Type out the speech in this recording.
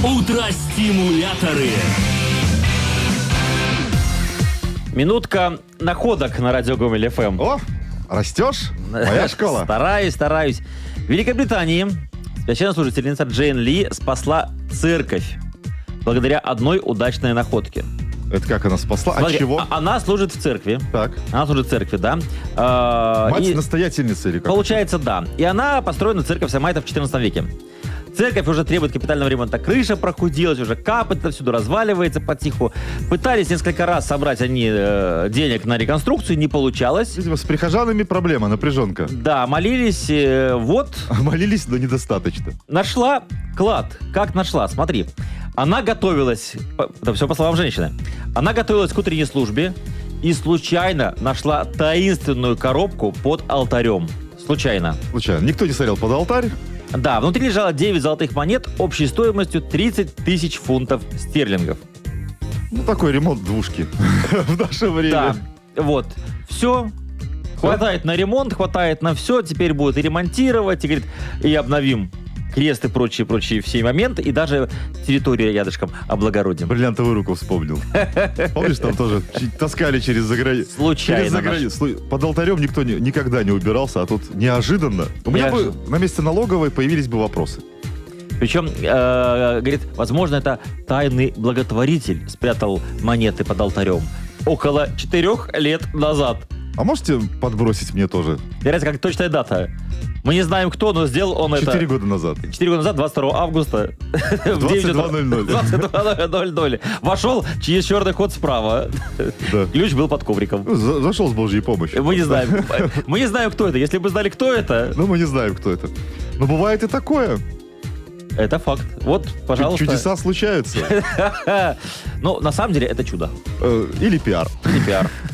Утро-стимуляторы. Минутка находок на радио Гомель ФМ. О, растешь? Моя школа. Стараюсь. В Великобритании священнослужительница Джейн Ли спасла церковь благодаря одной удачной находке. Это как она спасла? Смотри, От чего? Она служит в церкви. Так. Она служит в церкви, да. Мать-настоятельница или как? Получается, да. И она построена, церковь сама, это в 14 веке. Церковь уже требует капитального ремонта. Крыша прохудилась, уже капает, всюду разваливается потиху. Пытались несколько раз собрать они денег на реконструкцию, не получалось. Видимо, с прихожанами проблема, напряженка. Да, молились, Молились, но недостаточно. Нашла клад. Как нашла? Смотри. Она готовилась, это все по словам женщины, она готовилась к утренней службе и случайно нашла таинственную коробку под алтарем. Случайно. Никто не смотрел под алтарь. Да, внутри лежало 9 золотых монет общей стоимостью 30 тысяч фунтов стерлингов. Ну, такой ремонт двушки в наше время. Да, вот. Все. Хватает на ремонт, хватает на все. Теперь будут и ремонтировать, и, говорит, и обновим крест и прочие все моменты, и даже территорию рядышком облагородим. Бриллиантовую руку вспомнил. Помнишь, там тоже таскали через заграницу. Случайно. Под алтарем никто никогда не убирался, а тут неожиданно. У меня бы на месте налоговой появились бы вопросы. Причем, говорит, возможно, это тайный благотворитель спрятал монеты под алтарем около 4 лет назад. А можете подбросить мне тоже? Вероятно, как точная дата. Мы не знаем, кто, но сделал он 4 года назад. 4 года назад, 22 августа. В 22:00. 22:00. Вошел через черный ход справа. Да. Ключ был под ковриком. Зашел с Божьей помощью. Мы не знаем. Мы не знаем, кто это. Если бы знали, кто это... Ну, мы не знаем, кто это. Но бывает и такое. Это факт. Вот, пожалуйста. Чудеса случаются. Ну, на самом деле, это чудо. Или пиар. Или пиар.